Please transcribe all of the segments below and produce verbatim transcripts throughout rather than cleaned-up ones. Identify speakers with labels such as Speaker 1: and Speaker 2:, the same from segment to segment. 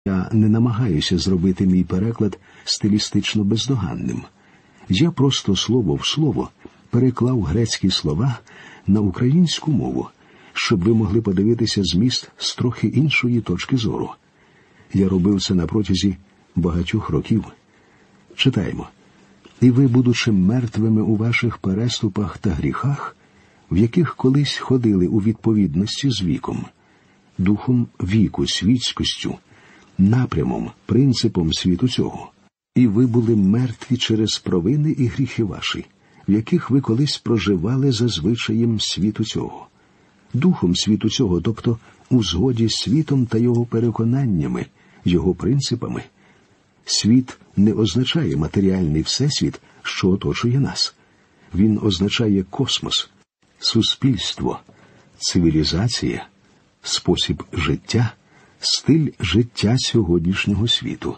Speaker 1: Я не намагаюся зробити мій переклад стилістично бездоганним. Я просто слово в слово переклав грецькі слова на українську мову, щоб ви могли подивитися зміст з трохи іншої точки зору. Я робив це на протязі багатьох років. Читаємо. «І ви, будучи мертвими у ваших переступах та гріхах, в яких колись ходили у відповідності з віком, духом віку, світськостю, напрямом, принципом світу цього. І ви були мертві через провини і гріхи ваші, в яких ви колись проживали за звичаєм світу цього, духом світу цього, тобто у згоді з світом та його переконаннями, його принципами. Світ не означає матеріальний всесвіт, що оточує нас. Він означає космос, суспільство, цивілізація, спосіб життя, стиль життя сьогоднішнього світу.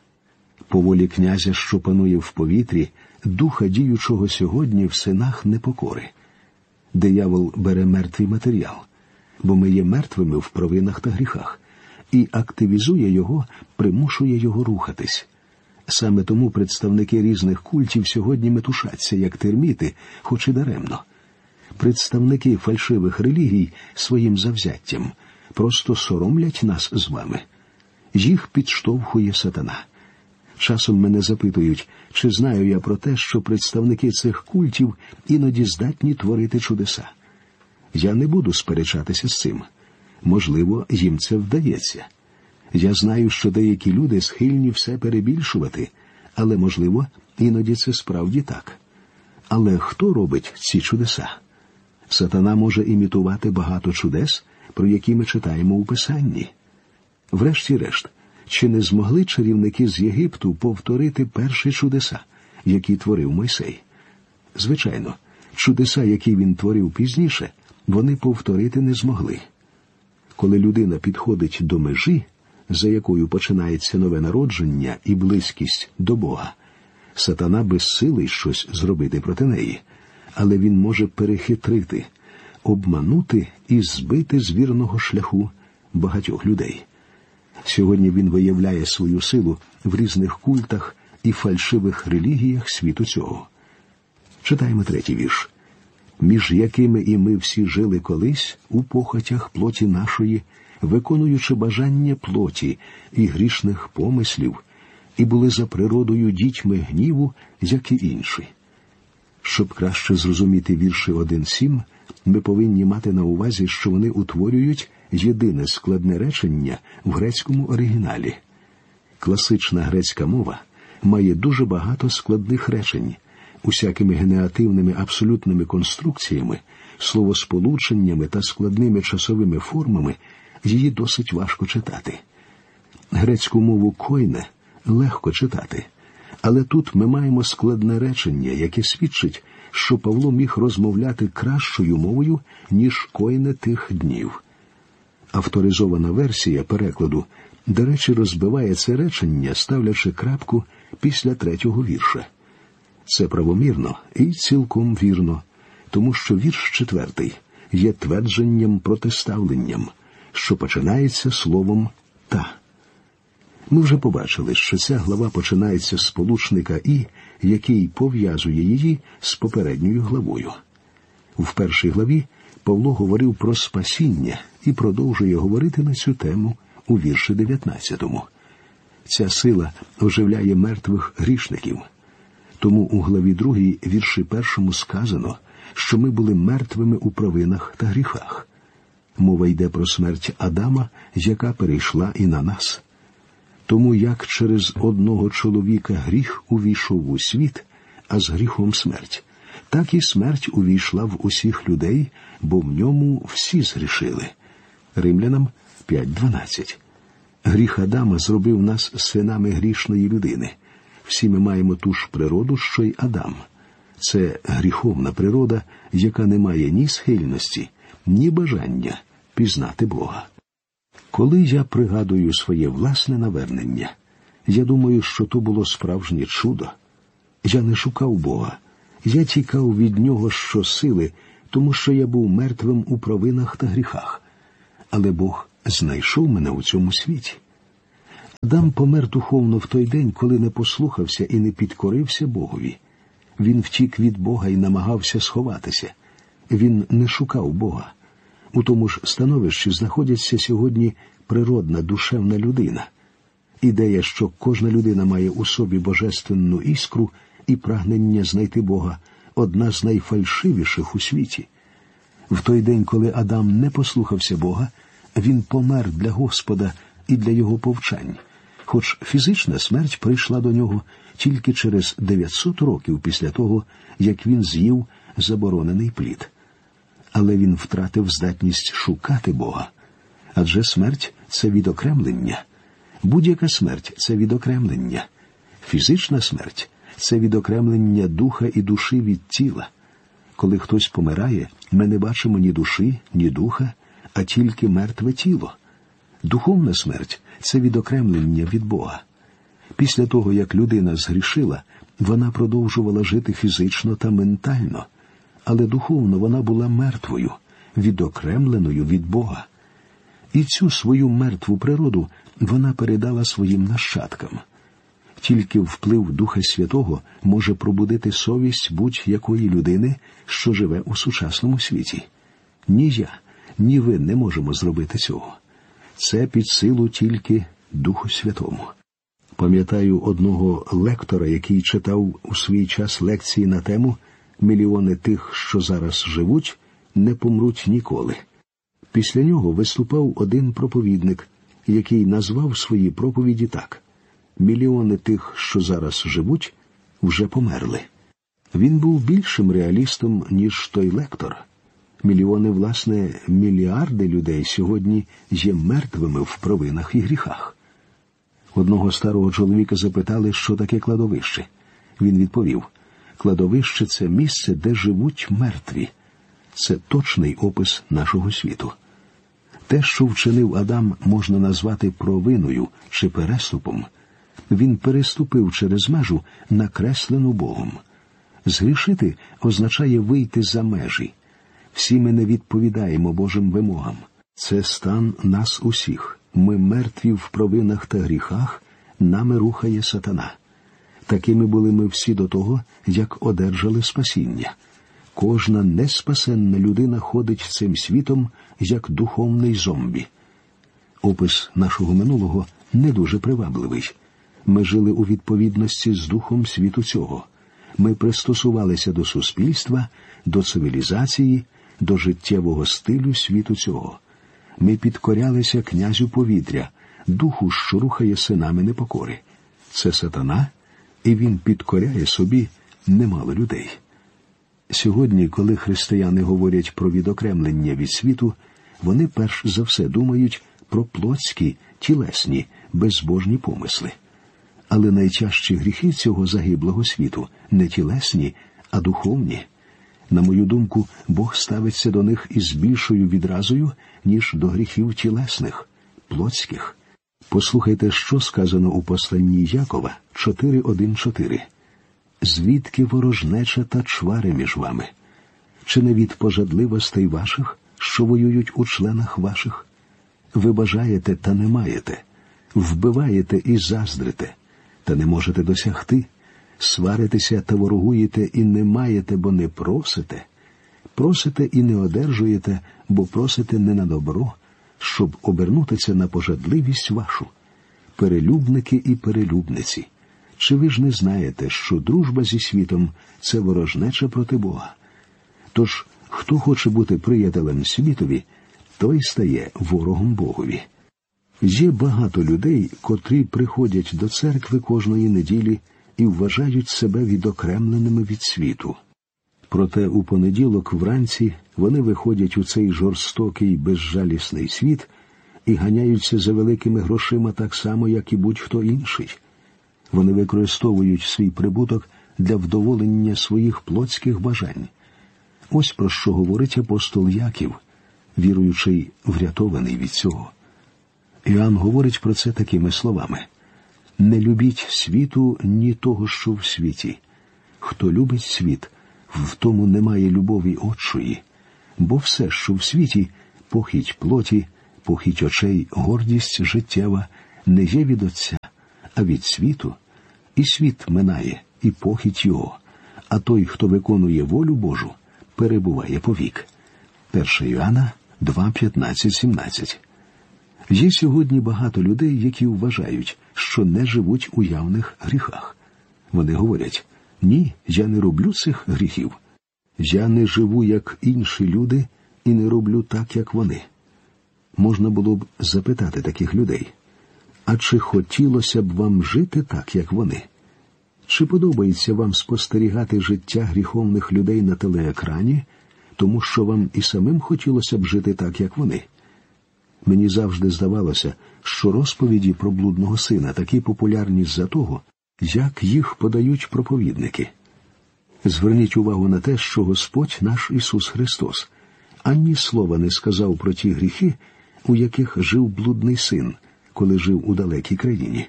Speaker 1: По волі князя, що панує в повітрі, духа діючого сьогодні в синах непокори. Диявол бере мертвий матеріал, бо ми є мертвими в провинах та гріхах, і активізує його, примушує його рухатись. Саме тому представники різних культів сьогодні метушаться, як терміти, хоч і даремно. Представники фальшивих релігій своїм завзяттям просто соромлять нас з вами. Їх підштовхує сатана. Часом мене запитують, чи знаю я про те, що представники цих культів іноді здатні творити чудеса. Я не буду сперечатися з цим. Можливо, їм це вдається. Я знаю, що деякі люди схильні все перебільшувати, але, можливо, іноді це справді так. Але хто робить ці чудеса? Сатана може імітувати багато чудес, про які ми читаємо у Писанні. Врешті-решт, чи не змогли чарівники з Єгипту повторити перші чудеса, які творив Мойсей? Звичайно, чудеса, які він творив пізніше, вони повторити не змогли. Коли людина підходить до межі, за якою починається нове народження і близькість до Бога, сатана безсилий щось зробити проти неї, але він може перехитрити, обманути і збити з вірного шляху багатьох людей. Сьогодні він виявляє свою силу в різних культах і фальшивих релігіях світу цього. Читаємо третій вірш. «Між якими і ми всі жили колись у похотях плоті нашої, виконуючи бажання плоті і грішних помислів, і були за природою дітьми гніву, як і інші». Щоб краще зрозуміти вірші один сім, ми повинні мати на увазі, що вони утворюють єдине складне речення в грецькому оригіналі. Класична грецька мова має дуже багато складних речень, усякими генеративними абсолютними конструкціями, словосполученнями та складними часовими формами її досить важко читати. Грецьку мову койне легко читати, але тут ми маємо складне речення, яке свідчить, що Павло міг розмовляти кращою мовою, ніж койне тих днів. Авторизована версія перекладу, до речі, розбиває це речення, ставлячи крапку після третього вірша. Це правомірно і цілком вірно, тому що вірш четвертий є твердженням-протиставленням, що починається словом «та». Ми вже побачили, що ця глава починається з сполучника «і», який пов'язує її з попередньою главою. В першій главі Павло говорив про спасіння і продовжує говорити на цю тему у вірші дев'ятнадцятому. Ця сила оживляє мертвих грішників. Тому у главі другій, вірші першому сказано, що ми були мертвими у провинах та гріхах. Мова йде про смерть Адама, яка перейшла і на нас. Тому як через одного чоловіка гріх увійшов у світ, а з гріхом смерть, так і смерть увійшла в усіх людей, бо в ньому всі згрішили. Римлянам п'ять дванадцять. Гріх Адама зробив нас синами грішної людини. Всі ми маємо ту ж природу, що й Адам. Це гріховна природа, яка не має ні схильності, ні бажання пізнати Бога. Коли я пригадую своє власне навернення, я думаю, що то було справжнє чудо. Я не шукав Бога. Я тікав від Нього щосили, тому що я був мертвим у провинах та гріхах. Але Бог знайшов мене у цьому світі. Адам помер духовно в той день, коли не послухався і не підкорився Богові. Він втік від Бога і намагався сховатися. Він не шукав Бога. У тому ж становищі знаходиться сьогодні природна, душевна людина. Ідея, що кожна людина має у собі божественну іскру і прагнення знайти Бога – одна з найфальшивіших у світі. В той день, коли Адам не послухався Бога, він помер для Господа і для його повчань, хоч фізична смерть прийшла до нього тільки через дев'ятсот років після того, як він з'їв заборонений плід. Але він втратив здатність шукати Бога. Адже смерть – це відокремлення. Будь-яка смерть – це відокремлення. Фізична смерть – це відокремлення духа і душі від тіла. Коли хтось помирає, ми не бачимо ні душі, ні духа, а тільки мертве тіло. Духовна смерть – це відокремлення від Бога. Після того, як людина згрішила, вона продовжувала жити фізично та ментально, але духовно вона була мертвою, відокремленою від Бога. І цю свою мертву природу вона передала своїм нащадкам. Тільки вплив Духа Святого може пробудити совість будь-якої людини, що живе у сучасному світі. Ні я, ні ви не можемо зробити цього. Це під силу тільки Духу Святому. Пам'ятаю одного лектора, який читав у свій час лекції на тему «Мільйони тих, що зараз живуть, не помруть ніколи». Після нього виступав один проповідник, який назвав свої проповіді так: «Мільйони тих, що зараз живуть, вже померли». Він був більшим реалістом, ніж той лектор. Мільйони, власне, мільярди людей сьогодні є мертвими в провинах і гріхах. Одного старого чоловіка запитали, що таке кладовище. Він відповів: кладовище – це місце, де живуть мертві. Це точний опис нашого світу. Те, що вчинив Адам, можна назвати провиною чи переступом. Він переступив через межу, накреслену Богом. Згрішити означає вийти за межі. Всі ми не відповідаємо Божим вимогам. Це стан нас усіх. Ми мертві в провинах та гріхах, нами рухає сатана. Такими були ми всі до того, як одержали спасіння. Кожна неспасенна людина ходить цим світом, як духовний зомбі. Опис нашого минулого не дуже привабливий. Ми жили у відповідності з духом світу цього. Ми пристосувалися до суспільства, до цивілізації, до життєвого стилю світу цього. Ми підкорялися князю повітря, духу, що рухає синами непокори. Це сатана, і він підкоряє собі немало людей. Сьогодні, коли християни говорять про відокремлення від світу, вони перш за все думають про плотські, тілесні, безбожні помисли. Але найтяжчі гріхи цього загиблого світу не тілесні, а духовні. На мою думку, Бог ставиться до них із більшою відразою, ніж до гріхів тілесних, плотських. Послухайте, що сказано у посланні Якова чотири один чотири. «Звідки ворожнеча та чвари між вами? Чи не від пожадливостей ваших, що воюють у членах ваших? Ви бажаєте та не маєте, вбиваєте і заздрите, та не можете досягти, сваритеся та ворогуєте і не маєте, бо не просите, просите і не одержуєте, бо просите не на добро, щоб обернутися на пожадливість вашу. Перелюбники і перелюбниці, чи ви ж не знаєте, що дружба зі світом – це ворожнеча проти Бога? Тож, хто хоче бути приятелем світові, той стає ворогом Богові». Є багато людей, котрі приходять до церкви кожної неділі і вважають себе відокремленими від світу. Проте у понеділок вранці вони виходять у цей жорстокий, безжалісний світ і ганяються за великими грошима так само, як і будь-хто інший. Вони використовують свій прибуток для вдоволення своїх плотських бажань. Ось про що говорить апостол Яків, віруючий, врятований від цього. Іоанн говорить про це такими словами: «Не любіть світу, ні того, що в світі. Хто любить світ, в тому немає любові Отчої. Бо все, що в світі, похіть плоті, похіть очей, гордість життєва, не є від Отця, а від світу, і світ минає, і похідь його, а той, хто виконує волю Божу, перебуває повік. перше Іоанна два, п'ятнадцять, сімнадцять. Є сьогодні багато людей, які вважають, що не живуть у явних гріхах. Вони говорять: «Ні, я не роблю цих гріхів. Я не живу, як інші люди, і не роблю так, як вони». Можна було б запитати таких людей: а чи хотілося б вам жити так, як вони? Чи подобається вам спостерігати життя гріховних людей на телеекрані, тому що вам і самим хотілося б жити так, як вони? Мені завжди здавалося, що розповіді про блудного сина такі популярні з-за того, як їх подають проповідники. Зверніть увагу на те, що Господь наш Ісус Христос ані слова не сказав про ті гріхи, у яких жив блудний син, коли жив у далекій країні.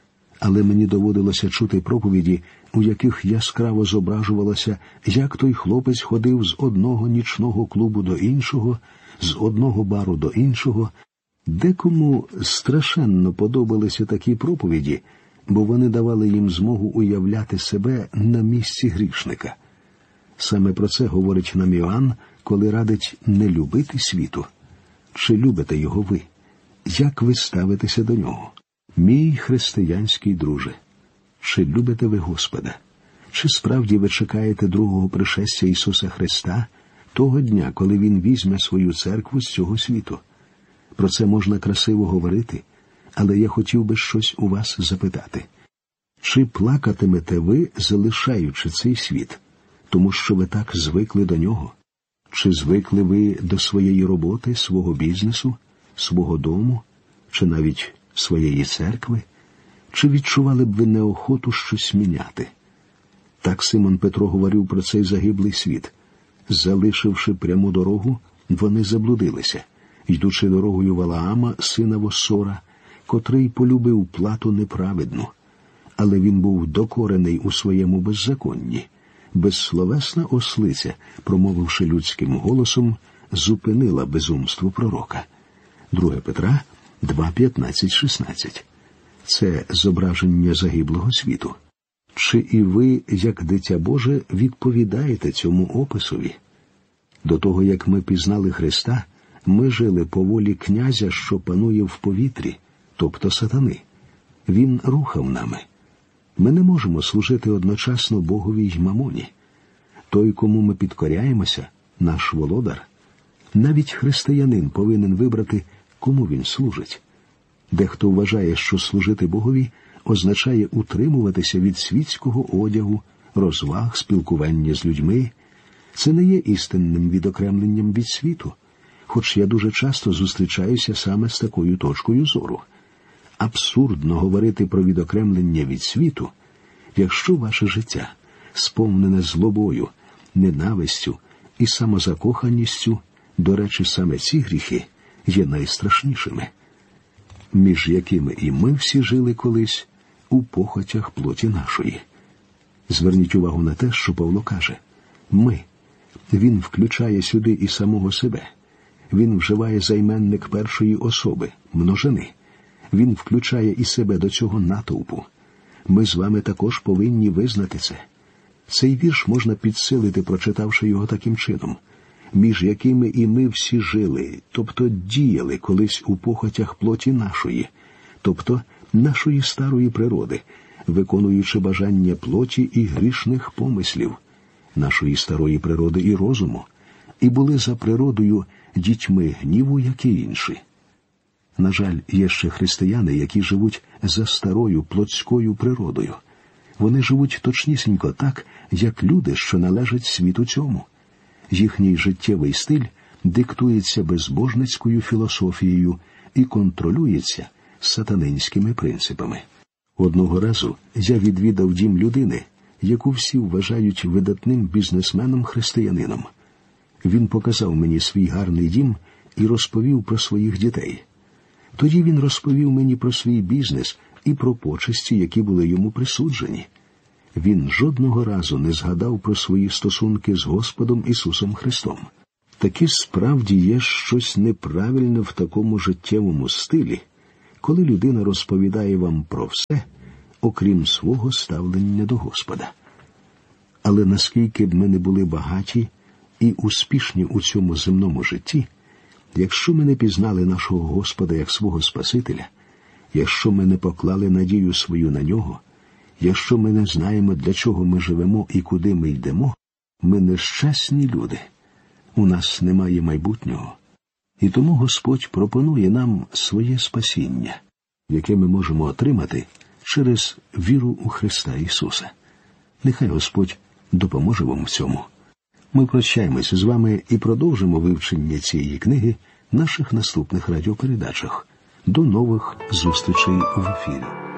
Speaker 1: Але мені доводилося чути проповіді, у яких яскраво зображувалося, як той хлопець ходив з одного нічного клубу до іншого, з одного бару до іншого. Декому страшенно подобалися такі проповіді, бо вони давали їм змогу уявляти себе на місці грішника. Саме про це говорить нам Іоанн, коли радить не любити світу. Чи любите його ви? Як ви ставитеся до нього? Мій християнський друже, чи любите ви Господа? Чи справді ви чекаєте другого пришестя Ісуса Христа, того дня, коли Він візьме свою церкву з цього світу? Про це можна красиво говорити, але я хотів би щось у вас запитати. Чи плакатимете ви, залишаючи цей світ, тому що ви так звикли до нього? Чи звикли ви до своєї роботи, свого бізнесу, свого дому, чи навіть своєї церкви? Чи відчували б ви неохоту щось міняти? Так Симон Петро говорив про цей загиблий світ. Залишивши пряму дорогу, вони заблудилися, йдучи дорогою Валаама, сина Воссора, котрий полюбив плату неправедну. Але він був докорений у своєму беззаконні. Безсловесна ослиця, промовивши людським голосом, зупинила безумство пророка. друге Петра два, п'ятнадцять, шістнадцять. Це зображення загиблого світу. Чи і ви, як дитя Боже, відповідаєте цьому описові? До того, як ми пізнали Христа, ми жили по волі князя, що панує в повітрі, тобто сатани. Він рухав нами. Ми не можемо служити одночасно Богові й мамоні. Той, кому ми підкоряємося, наш володар. Навіть християнин повинен вибрати, кому він служить. Дехто вважає, що служити Богові означає утримуватися від світського одягу, розваг, спілкування з людьми. Це не є істинним відокремленням від світу, хоч я дуже часто зустрічаюся саме з такою точкою зору. Абсурдно говорити про відокремлення від світу, якщо ваше життя сповнене злобою, ненавистю і самозакоханістю. До речі, саме ці гріхи є найстрашнішими, між якими і ми всі жили колись у похотях плоті нашої. Зверніть увагу на те, що Павло каже: «Ми». Він включає сюди і самого себе. Він вживає займенник першої особи, множини. Він включає і себе до цього натовпу. Ми з вами також повинні визнати це. Цей вірш можна підсилити, прочитавши його таким чином: між якими і ми всі жили, тобто діяли колись у похотях плоті нашої, тобто нашої старої природи, виконуючи бажання плоті і грішних помислів, нашої старої природи і розуму, і були за природою дітьми гніву, як і інші. На жаль, є ще християни, які живуть за старою плотською природою. Вони живуть точнісінько так, як люди, що належать світу цьому. Їхній життєвий стиль диктується безбожницькою філософією і контролюється сатанинськими принципами. Одного разу я відвідав дім людини, яку всі вважають видатним бізнесменом-християнином. Він показав мені свій гарний дім і розповів про своїх дітей. Тоді він розповів мені про свій бізнес і про почесті, які були йому присуджені. Він жодного разу не згадав про свої стосунки з Господом Ісусом Христом. Таки справді є щось неправильне в такому життєвому стилі, коли людина розповідає вам про все, окрім свого ставлення до Господа. Але наскільки б ми не були багаті і успішні у цьому земному житті, якщо ми не пізнали нашого Господа як свого Спасителя, якщо ми не поклали надію свою на Нього, якщо ми не знаємо, для чого ми живемо і куди ми йдемо, ми нещасні люди. У нас немає майбутнього. І тому Господь пропонує нам своє спасіння, яке ми можемо отримати через віру у Христа Ісуса. Нехай Господь допоможе вам в цьому. Ми прощаємося з вами і продовжимо вивчення цієї книги в наших наступних радіопередачах. До нових зустрічей в ефірі.